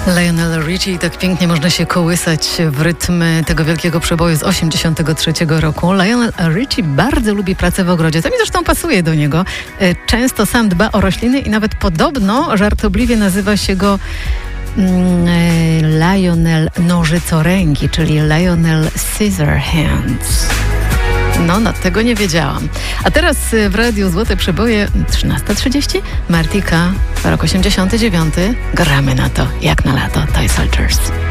Lionel Richie, tak pięknie można się kołysać w rytm tego wielkiego przeboju z 1983 roku. Lionel Richie bardzo lubi pracę w ogrodzie, to mi zresztą pasuje do niego. Często sam dba o rośliny i nawet podobno żartobliwie nazywa się go Lionel Nożycoręki, czyli Lionel Scissorhands. No, tego nie wiedziałam. A teraz w Radiu Złote Przeboje 13:30, Martika, rok 89. Gramy na to, jak na lato, Toy Soldiers.